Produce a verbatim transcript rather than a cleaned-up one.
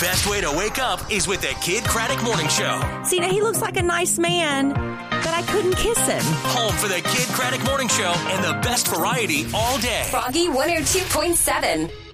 best way to wake up is with the Kid Craddock Morning Show. See, now he looks like a nice man, but I couldn't kiss him. Home for the Kid Craddock Morning Show and the best variety all day. Froggy one oh two point seven.